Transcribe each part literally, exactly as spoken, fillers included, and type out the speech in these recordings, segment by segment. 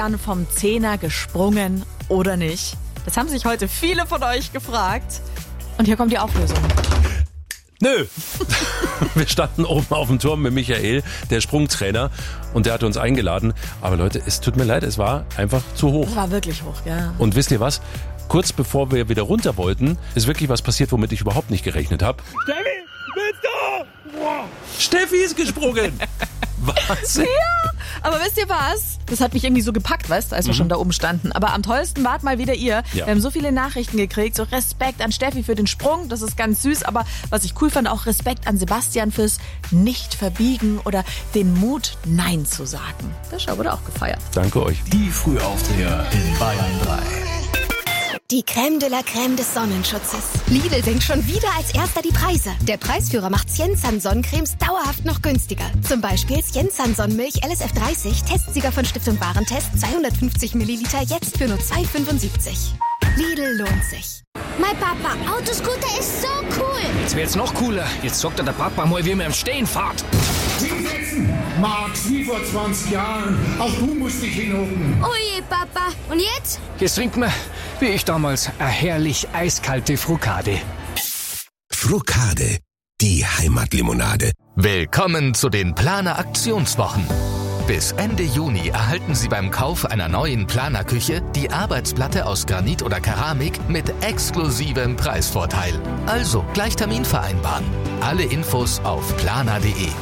vom Zehner gesprungen oder nicht? Das haben sich heute viele von euch gefragt. Und hier kommt die Auflösung. Nö. Wir standen oben auf dem Turm mit Michael, der Sprungtrainer, und der hatte uns eingeladen. Aber Leute, es tut mir leid, es war einfach zu hoch. Es war wirklich hoch, ja. Und wisst ihr was? Kurz bevor wir wieder runter wollten, ist wirklich was passiert, womit ich überhaupt nicht gerechnet habe. Steffi, bist du? Wow. Steffi ist gesprungen. Wahnsinn. Ja, aber wisst ihr was? Das hat mich irgendwie so gepackt, weißt du, als wir mhm. schon da oben standen. Aber am tollsten wart mal wieder ihr. Ja. Wir haben so viele Nachrichten gekriegt, so Respekt an Steffi für den Sprung, das ist ganz süß. Aber was ich cool fand, auch Respekt an Sebastian fürs Nicht-Verbiegen oder den Mut, Nein zu sagen. Das wurde auch gefeiert. Danke euch. Die Frühaufsteher in Bayern drei. Die Crème de la Crème des Sonnenschutzes. Lidl senkt schon wieder als erster die Preise. Der Preisführer macht Siensan Sonnencremes dauerhaft noch günstiger. Zum Beispiel Siensan Sonnenmilch L S F dreißig, Testsieger von Stiftung Warentest, zweihundertfünfzig Milliliter, jetzt für nur zwei fünfundsiebzig. Lidl lohnt sich. Mein Papa, Autoscooter ist so cool. Jetzt wird's noch cooler. Jetzt sagt er der Papa mal, wie man im Stehen fährt. Hinsetzen! Max, wie vor zwanzig Jahren. Auch du musst dich hinhocken. Oje, Papa. Und jetzt? Jetzt trinken wir, wie ich damals, eine herrlich eiskalte Frucade. Frucade, die Heimatlimonade. Willkommen zu den Planer Aktionswochen. Bis Ende Juni erhalten Sie beim Kauf einer neuen Planerküche die Arbeitsplatte aus Granit oder Keramik mit exklusivem Preisvorteil. Also gleich Termin vereinbaren. Alle Infos auf planer punkt de.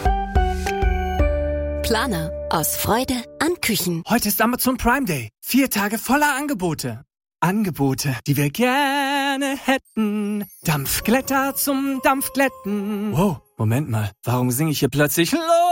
Planer. Aus Freude an Küchen. Heute ist Amazon Prime Day. Vier Tage voller Angebote. Angebote, die wir gerne hätten. Dampfglätter zum Dampfglätten. Wow, Moment mal. Warum singe ich hier plötzlich Los?